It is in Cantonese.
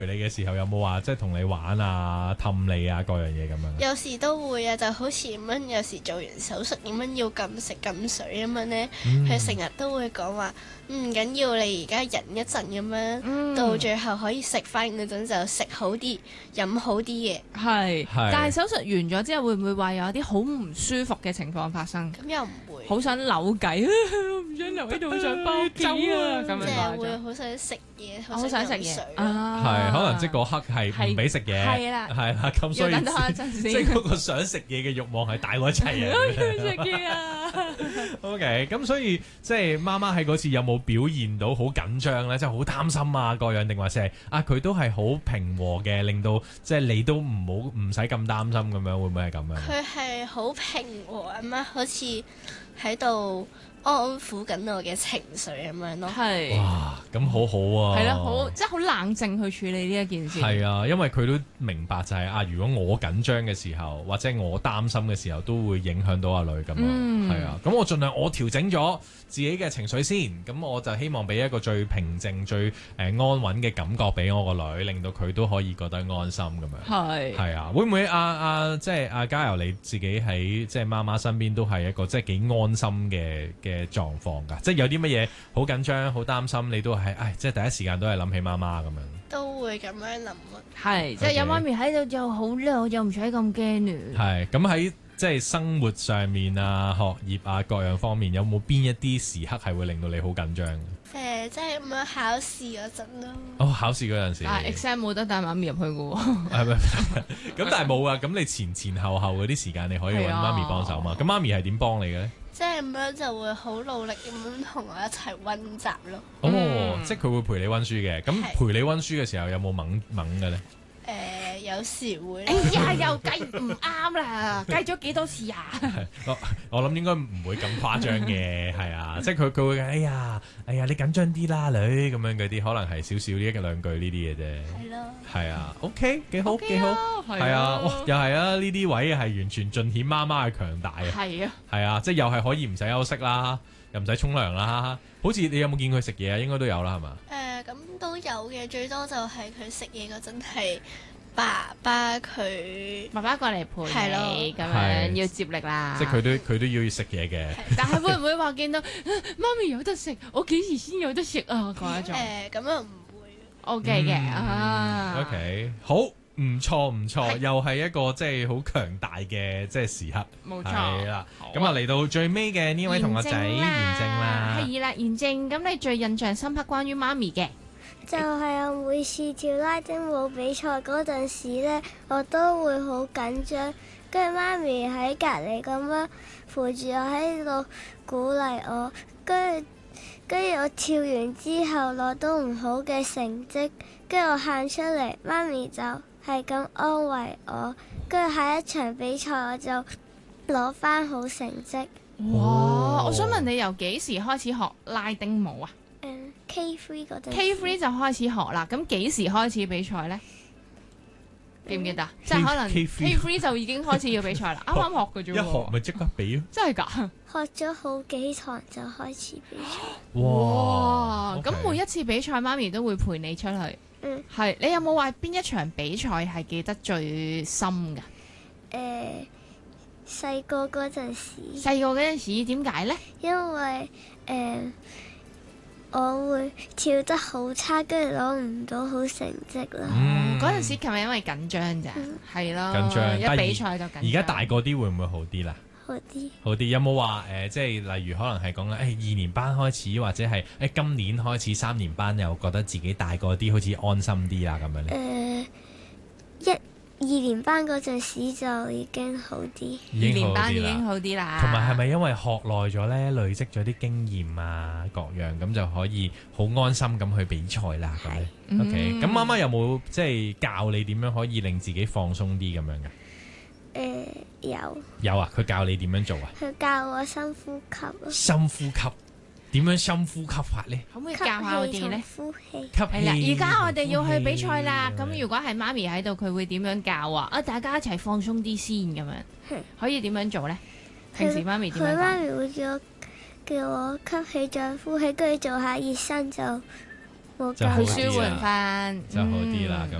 你嘅時候有冇話即係同你玩啊、氹你啊各樣嘢咁樣？ 有時都會啊，就好似咁樣，有時做完手術咁樣要禁食禁水咁樣呢，佢成日都會講話唔緊要，你而家忍一陣咁樣，到最後可以食翻嗰陣就食好啲、飲好啲嘢。 係，但係手術完咗之後，會唔會話有啲好唔舒服嘅情況發生？ 咁又唔會， 好想扭計，唔想留喺度，想包走啊！咁樣即係會好想食嘢， 好想食嘢水啊！ 係，可能即係嗰刻係唔俾食嘢， 係啦， 係啦，咁所以要等多一陣先， 即係嗰個想食嘢嘅慾望係大過一切啊！ 食嘢啊 ！OK，咁所以即係媽媽喺嗰次有冇表現到好緊張咧？即係好擔心啊，各樣定話係啊？佢都係好平和嘅，令到即係你都唔使咁擔心咁樣，會唔會係咁樣？ 佢係好平和咁樣，好似喺度安撫緊我嘅情緒咁樣咯。 係哇，咁好好啊！ 係咯，好即係好冷靜去處理呢一件事。 係啊，因為佢都明白就係啊，如果我緊張嘅時候，或者我擔心嘅時候，都會影響到阿女咁啊。係啊，咁我盡量我調整咗自己嘅情緒先，咁我就希望俾一個最平靜、最安穩嘅感覺俾我個女，令到佢都可以覺得安心咁樣。係啊，會唔會即係阿嘉柔你自己喺即係媽媽身邊都係一個即係幾安心嘅狀況㗎？即係有啲乜嘢好緊張、好擔心，你都係即係第一時間都係諗起媽媽咁樣。 都會咁樣諗啊。 係，即係有媽咪喺度就好啦，我就唔使咁驚亂。 係，咁喺即係生活上面啊、學業啊各樣方面，有冇邊一啲時刻係會令到你好緊張？ 即係咁樣考試嗰陣咯。 哦，考試嗰陣時。 但係 exam 冇得帶媽咪入去嘅喎。 係咪？咁但係冇啊！咁你前後嗰啲時間你可以揾媽咪幫手嘛？咁媽咪係點幫你嘅咧？ 即係咁樣就會好努力咁樣同我一齊溫習咯。 哦，即係佢會陪你溫書嘅。咁陪你溫書嘅時候有冇掹嘅咧？ 有時會。 哎呀，又計唔啱啦，計咗幾多次啊？ 我諗應該唔會咁誇張嘅，係啊，即係佢會哎呀，你緊張啲啦，女咁樣嗰啲，可能係少少呢一兩句呢啲嘅啫。 係咯。 係啊，OK，幾好幾好，係啊，哇，又係啊，呢啲位係完全盡顯媽媽嘅強大啊。 係啊， 係啊，即係又係可以唔使休息啦，又唔使沖涼啦。好似你有冇見佢食嘢啊？應該都有啦，係嘛？ 咁都有嘅，最多就係佢食嘢嗰陣係爸爸過嚟陪你咁樣要接力啦。 即係佢都要食嘢嘅。 但係會唔會話見到媽咪有得食，我幾時先有得食啊？嗰一種咁啊唔會。 OK 嘅啊。 OK，好，唔錯，又係一個即係好強大嘅即係時刻。 冇錯。 係啦，咁啊嚟到最尾嘅呢位同學仔妍正啦。 係啦，妍正，咁你最印象深刻關於媽咪嘅？ 就係我每次跳拉丁舞比賽嗰陣時呢，我都會好緊張，跟住媽咪喺隔離咁樣陪住我喺度鼓勵我，跟住我跳完之後攞到唔好嘅成績，跟住我喊出嚟，媽咪就係咁安慰我，跟住下一場比賽我就攞返好成績。 哇！我想問你由幾時開始學拉丁舞啊 ？K3 嗰陣。 K3 就開始學啦，咁幾時開始比賽呢？記唔記得？即係可能 K3 就已經開始要比賽啦，啱啱學嘅啫喎。 一學咪即刻比咯。 真係㗎？ 學咗好幾堂就開始比賽。 哇！咁每一次比賽，媽咪都會陪你出去。係。你有冇話邊一場比賽係記得最深㗎？ 細個嗰陣時。 細個嗰陣時點解呢？ 因為我會跳得好差，跟住攞唔到好成績啦。 嗰陣時係咪因為緊張咋？係咯， 緊張一比賽就緊張。 而家大個啲會唔會好啲啦？好啲。有冇話即係例如可能係講緊2年班開始，或者係今年開始3年班，又覺得自己大個啲，好似安心啲啦咁樣咧 ？2年班嗰陣時就已經好啲 ，2年班已經好啲啦。 同埋係咪因為學耐咗咧，累積咗啲經驗啊，各樣咁就可以好安心咁去比賽啦咁咧？OK，咁媽媽有冇即係教你點樣可以令自己放鬆啲咁樣㗎？ 有啊，佢教你點樣做啊？ 佢教我深呼吸。 深呼吸。點樣深呼吸法呢？ 可唔可以教下我哋呢？ 呼氣。 係啦，而家我哋要去比賽啦。咁如果係媽咪喺度，佢會點樣教啊？大家一齊放鬆啲先咁樣。可以點樣做呢？平時媽咪點樣講？ 佢媽咪會叫我吸氣再呼氣，跟住做下熱身就冇就好咁去舒緩翻。 就好啲啦咁。